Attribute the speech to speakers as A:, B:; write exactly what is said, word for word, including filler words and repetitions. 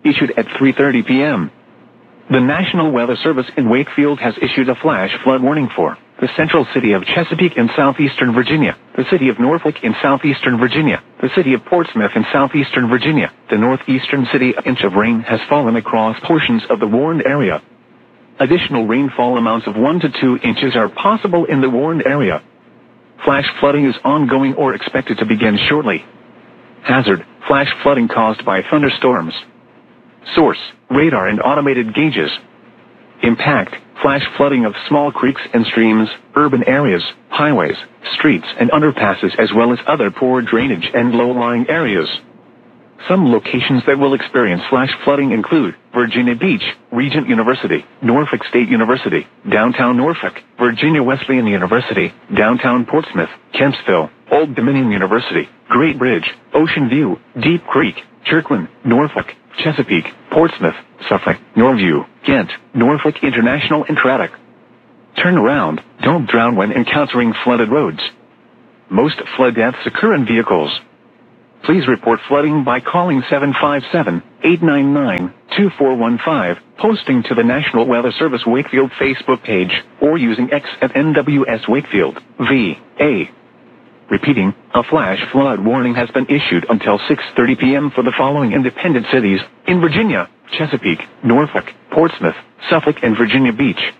A: issued at three thirty p m The National Weather Service in Wakefield has issued a flash flood warning for the central city of Chesapeake in southeastern Virginia, the city of Norfolk in southeastern Virginia, the city of Portsmouth in southeastern Virginia. The northeastern city. An inch of rain has fallen across portions of the warned area. Additional rainfall amounts of one to two inches are possible in the warned area. Flash flooding is ongoing or expected to begin shortly. Hazard: flash flooding caused by thunderstorms. Source: radar and automated gauges. Impact: flash flooding of small creeks and streams, urban areas, highways, streets and underpasses, as well as other poor drainage and low-lying areas. Some locations that will experience flash flooding include Virginia Beach, Regent University, Norfolk State University, downtown Norfolk, Virginia Wesleyan University, downtown Portsmouth, Kempsville, Old Dominion University, Great Bridge, Ocean View, Deep Creek, Kirkland, Norfolk, Chesapeake, Portsmouth, Suffolk, Norview, Ghent, Norfolk International and Braddock. Turn around, don't drown when encountering flooded roads. Most flood deaths occur in vehicles. Please report flooding by calling seven five seven, eight nine nine, two four one five, posting to the National Weather Service Wakefield Facebook page, or using X at N W S Wakefield, V A. Repeating, a flash flood warning has been issued until six thirty p m for the following independent cities in Virginia: Chesapeake, Norfolk, Portsmouth, Suffolk and Virginia Beach.